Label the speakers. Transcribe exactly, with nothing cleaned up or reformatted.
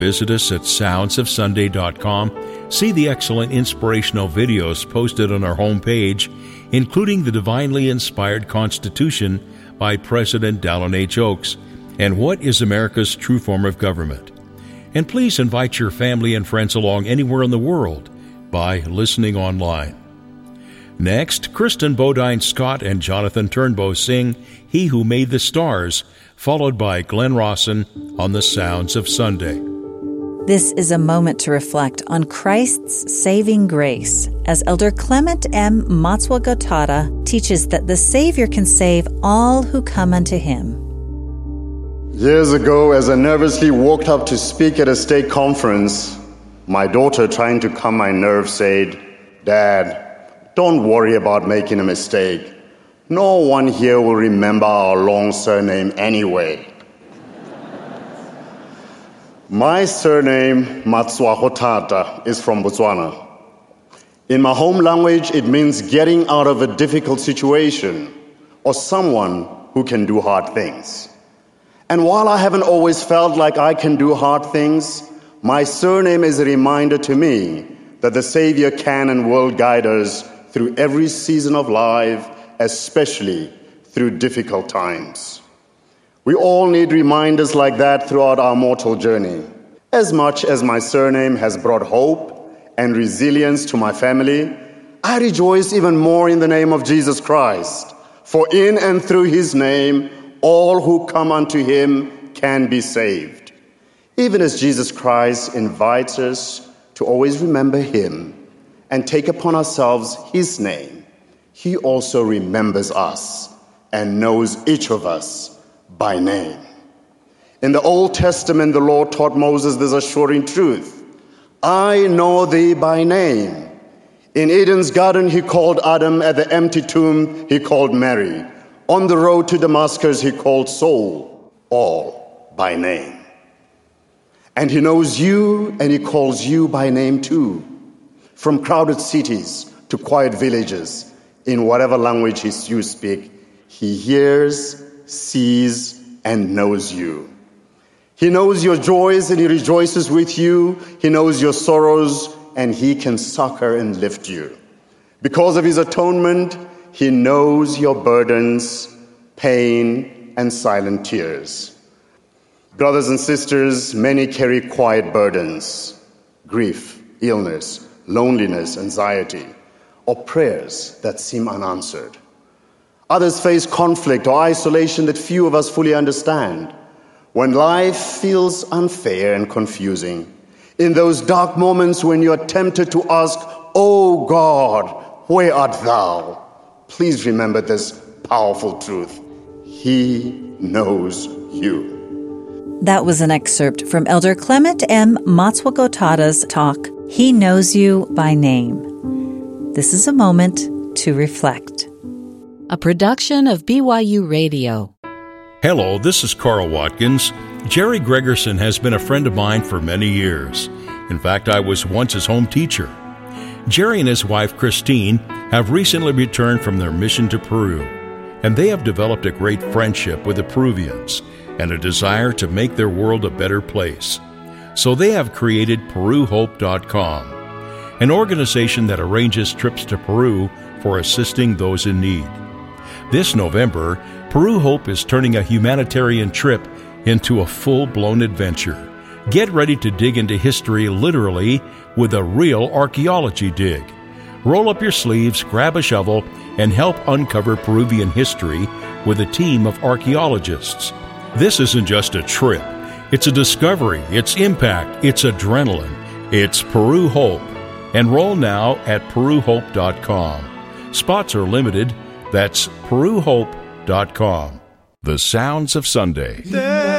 Speaker 1: Visit us at sounds of sunday dot com. See the excellent inspirational videos posted on our homepage, including the Divinely Inspired Constitution by President Dallin H. Oaks and What is America's True Form of Government. And please invite your family and friends along anywhere in the world by listening online. Next, Kristen Bodine Scott and Jonathan Turnbow sing He Who Made the Stars, followed by Glenn Rawson on the Sounds of Sunday.
Speaker 2: This is a moment to reflect on Christ's saving grace as Elder Clement M. Matswa-Gotada teaches that the Savior can save all who come unto Him.
Speaker 3: Years ago, as I nervously walked up to speak at a state conference, my daughter, trying to calm my nerves, said, "Dad, don't worry about making a mistake. No one here will remember our long surname anyway." My surname, Matswa-Gotada, is from Botswana. In my home language, it means getting out of a difficult situation or someone who can do hard things. And while I haven't always felt like I can do hard things, my surname is a reminder to me that the Savior can and will guide us through every season of life, especially through difficult times. We all need reminders like that throughout our mortal journey. As much as my surname has brought hope and resilience to my family, I rejoice even more in the name of Jesus Christ. For in and through His name, all who come unto Him can be saved. Even as Jesus Christ invites us to always remember Him and take upon ourselves His name, He also remembers us and knows each of us by name. In the Old Testament, the Lord taught Moses this assuring truth: I know thee by name. In Eden's garden, He called Adam. At the empty tomb, He called Mary. On the road to Damascus, He called Saul, all by name. And He knows you, and He calls you by name too. From crowded cities to quiet villages, in whatever language you speak, He hears, sees, and knows you. He knows your joys and He rejoices with you. He knows your sorrows and He can succor and lift you. Because of His atonement, He knows your burdens, pain, and silent tears. Brothers and sisters, many carry quiet burdens: grief, illness, loneliness, anxiety, or prayers that seem unanswered. Others face conflict or isolation that few of us fully understand. When life feels unfair and confusing, in those dark moments when you are tempted to ask, "Oh God, where art thou?" please remember this powerful truth: He knows you.
Speaker 2: That was an excerpt from Elder Clement M. Matswa-Gotada's talk, He Knows You by Name. This is a moment to reflect.
Speaker 4: A production of B Y U Radio.
Speaker 1: Hello, this is Carl Watkins. Jerry Gregerson has been a friend of mine for many years. In fact, I was once his home teacher. Jerry and his wife, Christine, have recently returned from their mission to Peru, and they have developed a great friendship with the Peruvians and a desire to make their world a better place. So they have created Peru Hope dot com, an organization that arranges trips to Peru for assisting those in need. This November, Peru Hope is turning a humanitarian trip into a full-blown adventure. Get ready to dig into history literally with a real archaeology dig. Roll up your sleeves, grab a shovel, and help uncover Peruvian history with a team of archaeologists. This isn't just a trip. It's a discovery, it's impact, it's adrenaline. It's Peru Hope. Enroll now at Peru Hope dot com. Spots are limited. That's Peru Hope dot com. The Sounds of Sunday.